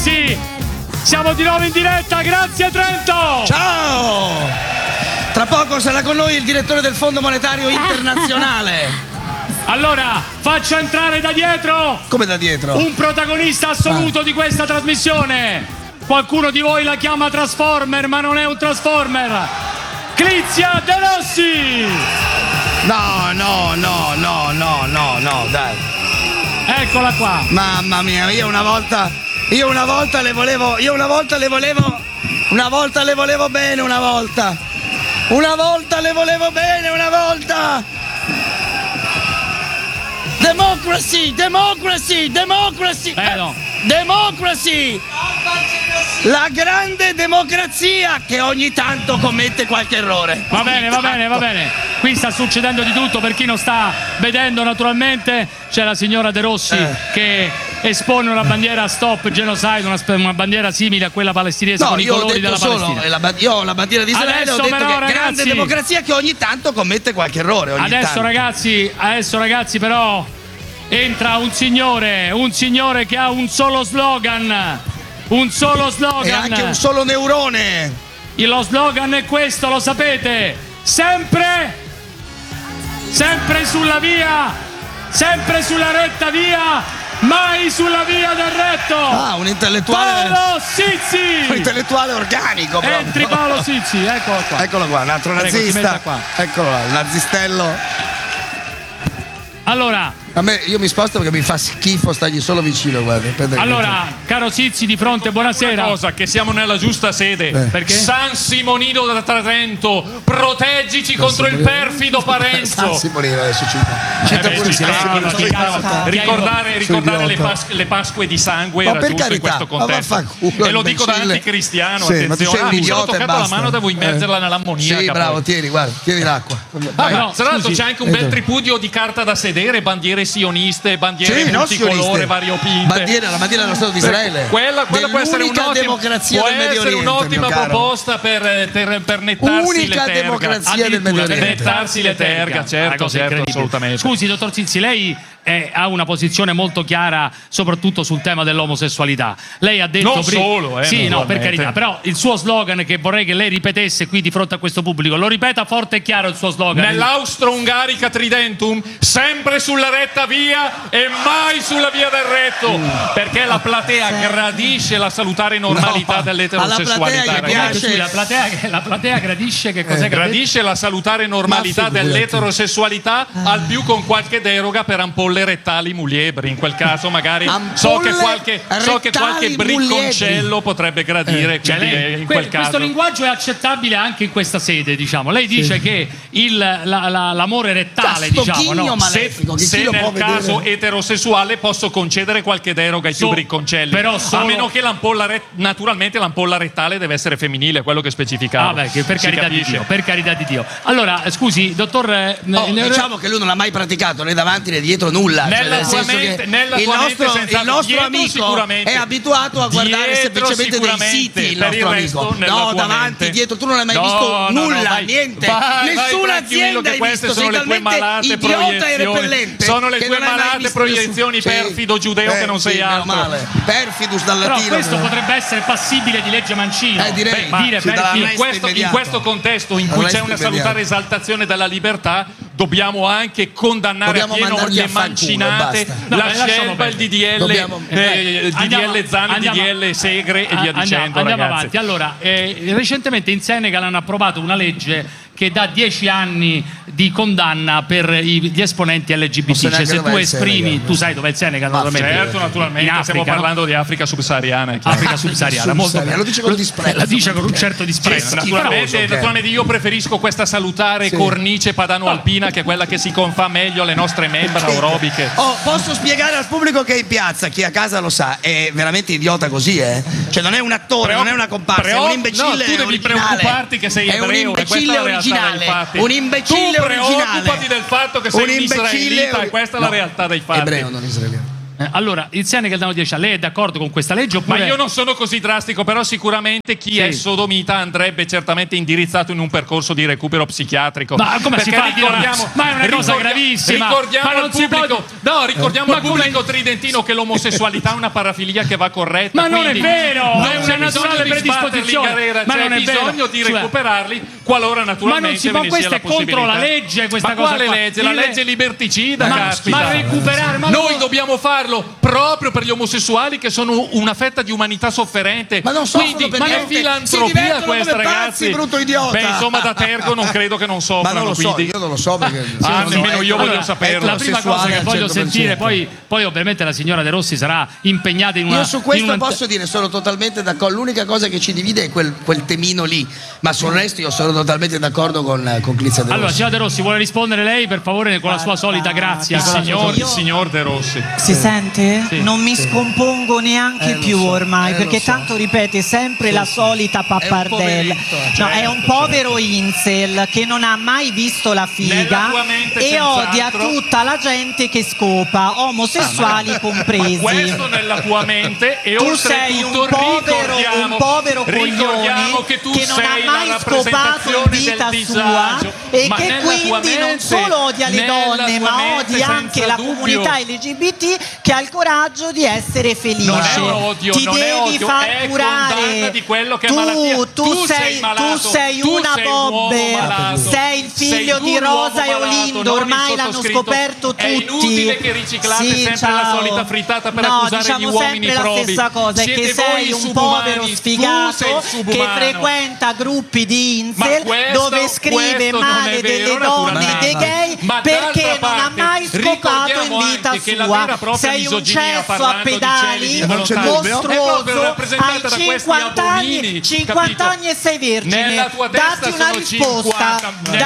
sì, siamo di nuovo in diretta, grazie Trento! Ciao! Tra poco sarà con noi il direttore del Fondo Monetario Internazionale. Allora, faccio entrare da dietro! Come da dietro? Un protagonista assoluto di questa trasmissione! Qualcuno di voi la chiama Transformer, ma non è un Transformer! Clizia De Rossi! No, dai. Eccola qua! Mamma mia, io una volta le volevo bene, una volta. Democracy! No. Democracy! La grande democrazia che ogni tanto commette qualche errore. Va bene. Qui sta succedendo di tutto, per chi non sta vedendo naturalmente c'è la signora De Rossi che espone una bandiera Stop Genocide, una bandiera simile a quella palestinese con i colori della Palestina. Io ho la bandiera di Israele, Adesso ho detto però, che ragazzi, grande democrazia che ogni tanto commette qualche errore. Adesso ragazzi però entra un signore che ha un solo slogan. E anche un solo neurone. Lo slogan è questo, lo sapete. Sempre sulla via, sempre sulla retta via, mai sulla via del retto. Ah, un intellettuale. Paolo Sizzi. Un intellettuale organico proprio. Entri Paolo Sizzi, Eccolo qua, un altro nazista. Eccolo là, il nazistello. Allora, io mi sposto perché mi fa schifo stargli solo vicino, guarda. Allora, caro Sizzi di fronte, buonasera. Una cosa, che siamo nella giusta sede. Perché? San Simonino da Trento, proteggici contro il perfido Parenzo. San Simonino adesso cita pure ricordare le Pasque di sangue era giusto in questo contesto. E lo dico da anticristiano, attenzione. Mi sono toccato la mano, devo immergerla nell'ammoniaca. Sì, bravo, tieni l'acqua. Tra l'altro c'è anche un bel tripudio di carta da sedere, bandiere sioniste, bandiere multicolore, variopinte. La bandiera dello Stato di Israele. Quella può essere un'ottima proposta per nettarsi le terga. Democrazia del Medio Oriente. Nettarsi le terga, certo, assolutamente. Scusi, dottor Sizzi, lei ha una posizione molto chiara soprattutto sul tema dell'omosessualità. Lei ha detto non solo, sì, no, per carità, però il suo slogan, che vorrei che lei ripetesse qui di fronte a questo pubblico, lo ripeta forte e chiaro il suo slogan. Nell'Austro-Ungarica Tridentum, sempre sulla retta via e mai sulla via del retto, perché la platea gradisce la salutare normalità dell'eterosessualità. La platea gradisce che cos'è? Gradisce la salutare normalità dell'eterosessualità, al più con qualche deroga per ampolle rettali muliebri. In quel caso magari so che qualche bricconcello potrebbe gradire, in quel caso. Questo linguaggio è accettabile anche in questa sede, diciamo. Lei dice che l'amore rettale, diciamo, no? Se nel caso eterosessuale posso concedere qualche deroga ai più bricconcelli, però a meno che naturalmente l'ampolla rettale deve essere femminile, quello che specificavo. Per carità di Dio. Allora, scusi, dottor, diciamo che lui non l'ha mai praticato né davanti né dietro nulla. Il nostro amico è abituato a guardare semplicemente dei siti. Il nostro amico, no, davanti, dietro, tu non hai mai visto nulla, niente. Nessuna azienda hai visto, sei talmente idiota e repellente. Sono le tue malate proiezioni perfido giudeo che non sei altro. Perfidus dal latino. Però questo potrebbe essere passibile di legge Mancino. Direi. In questo contesto in cui c'è una salutare esaltazione della libertà, dobbiamo anche condannare a pieno le mancinate, la scelba, il DDL Zan, il DDL Segre e via dicendo. Andiamo avanti. Allora, recentemente in Senegal hanno approvato una legge che dà 10 anni di condanna per gli esponenti LGBT. Cioè, se tu esprimi, tu sai dov'è il Senegal, naturalmente Africa, stiamo parlando di Africa subsahariana. Africa subsahariana, lo dice con disprezzo. La dice con un certo disprezzo. Naturalmente io preferisco questa salutare cornice padano-alpina, che è quella che si confà meglio alle nostre membra aerobiche. Posso spiegare al pubblico che è in piazza, chi a casa lo sa, è veramente idiota così, Cioè non è un attore, non è una comparsa, è un imbecille. Tu devi preoccuparti che sei ebreo, è un imbecille originale. Un imbecille originale. Preoccupati del fatto che sei un israelita, e questa è la realtà dei fatti. Ebreo, non israeliano. Allora, Iziani Caldano 10, lei è d'accordo con questa legge oppure... Ma io non sono così drastico, però sicuramente chi è sodomita andrebbe certamente indirizzato in un percorso di recupero psichiatrico. Ma come si fa a dire? Ma è una cosa gravissima. Ricordiamo al pubblico tridentino che l'omosessualità è una parafilia che va corretta. Ma non è vero, è una naturale predisposizione. Ma c'è bisogno di recuperarli qualora naturalmente ma questa è contro la legge, questa cosa. Ma quale legge? La legge liberticida, ma recuperare, noi dobbiamo farlo proprio per gli omosessuali che sono una fetta di umanità sofferente. Ma non soffrono per niente. È filantropia questa, ragazzi. Brutto idiota. Beh, insomma, da Tergo non credo che non soffrano. Ma non lo so, io non lo so perché nemmeno io voglio saperlo. La prima cosa che voglio sentire, poi ovviamente la signora De Rossi sarà impegnata in una... Io su questo posso dire, sono totalmente d'accordo. L'unica cosa che ci divide è quel temino lì, ma sul resto io sono totalmente d'accordo con Clizia De Rossi. Allora, signora De Rossi, vuole rispondere lei per favore con la sua solita grazia? Signor De Rossi. Si sente? Sì. Non mi scompongo neanche più ormai, perché tanto ripete sempre la solita pappardella. È un povero incel che non ha mai visto la figa e odia tutta la gente che scopa, omosessuali compresi. Ma questo nella tua mente, e tu sei un povero coglione che non ha mai scopato in vita sua e che quindi non solo odia le donne ma odia anche la comunità LGBT che ha il coraggio di essere felice. Non è odio, ti devi far curare di quello che è malattia. Tu sei una bobber, sei il figlio di Rosa e Olindo, ormai l'hanno scoperto tutti. È inutile che riciclate sempre la solita frittata per accusare gli uomini probi. La stessa cosa è che sei un povero sfigato che frequenta gruppi di incel dove scrive male delle donne e dei gay perché non ha mai scopato in vita sua. Sei un cesso a pedali mostruoso, hai 50 anni e sei vergine. Datti una risposta.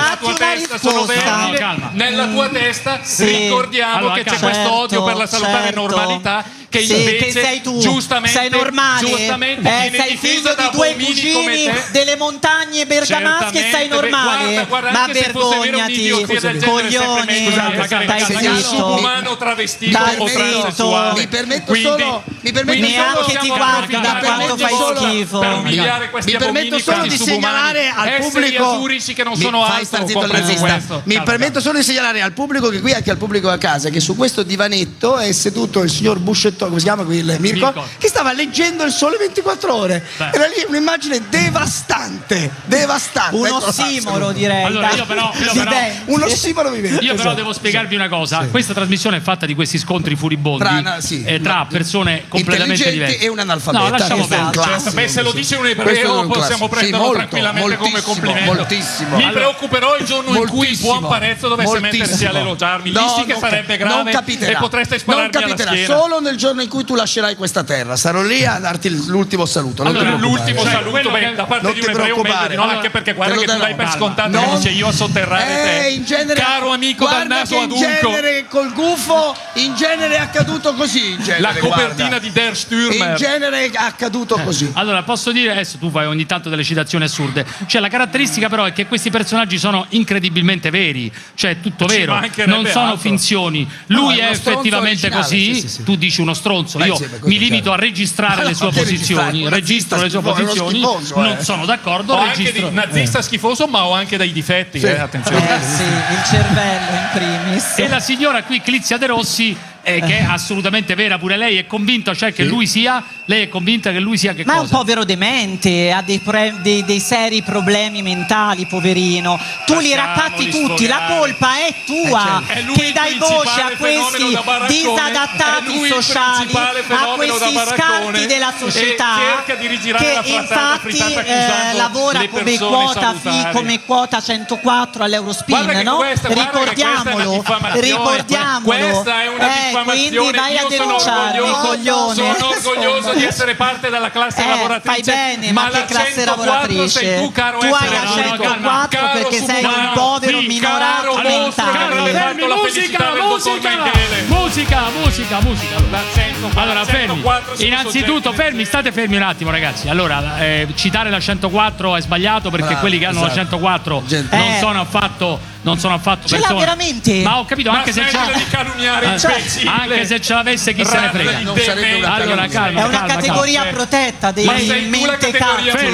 Nella tua testa ricordiamo che c'è questo odio per la salutare normalità che invece sei tu, giustamente sei normale, sei figlio di due cugini delle montagne bergamasche e sei normale. Ma vergognati, coglione, stai zitto, umano travestito o transessuale. Mi permetto solo neanche ti guardi da quanto fai schifo. Per umiliare questi abomini, questi subumani, al pubblico che non sono altro, mi permetto solo di segnalare al pubblico, che qui anche al pubblico a casa, che su questo divanetto è seduto il signor Buscettone, come si chiama qui, Mirko, che stava leggendo Il Sole 24 Ore. Era lì un'immagine devastante. Un ossimoro, direi. Allora io però un ossimoro vivente. Io però devo spiegarvi una cosa. Questa trasmissione è fatta di questi scontri furibondi tra persone completamente diverse e un analfabeta. No, lasciamo perdere. Se lo dice un ebreo possiamo prenderlo tranquillamente come complimento. Moltissimo. Mi preoccuperò il giorno in cui il buon Parezzo dovesse mettersi a elogiarmi. Lì sì che sarebbe grave e potreste spararmi alla schiena. Solo nel giorno in cui tu lascerai questa terra. Sarò lì a darti l'ultimo saluto. Allora, l'ultimo saluto da parte di un ebreo, meglio di no, anche perché guarda che tu dai per scontato che dice io a sotterrare te. Caro amico dal naso adunco. In genere col gufo, in genere è accaduto così. La copertina di Der Stürmer. In genere è accaduto così. Allora, posso dire, adesso tu fai ogni tanto delle citazioni assurde. Cioè, la caratteristica però è che questi personaggi sono incredibilmente veri. Cioè, è tutto vero. Non sono finzioni. Lui è effettivamente così. Tu dici uno stronzo. Io mi limito a registrare le sue posizioni. Registro le sue posizioni. Non sono d'accordo. Ho anche di nazista schifoso, ma ho anche dei difetti. Attenzione. Sì, il cervello in primis. E la signora qui, Clizia De Rossi, che è assolutamente vera pure lei, è convinta, cioè che lui sia, lei è convinta che lui sia che ma cosa? È un povero demente, ha dei seri problemi mentali, poverino. Tu li raccatti tutti, la colpa è tua, che dai voce a questi disadattati sociali, a questi scarti della società, che infatti lavora come quota 104 all'Eurospin, no? Ricordiamolo. Questa è una quindi vai a denunciarmi, coglione. Sono orgoglioso di essere parte della classe lavoratrice. Fai bene, ma che classe lavoratrice? Sei tu, caro tu hai la 104 perché sei un povero minorato mentale. Musica! Allora, fermi. Innanzitutto, state fermi un attimo, ragazzi. Allora, citare la 104 è sbagliato perché quelli che hanno la 104 non sono affatto persone. Veramente? Ma ho capito, anche se ce l'avesse, chi se ne frega. Non sarebbe una allora, calma, è una categoria protetta dei mente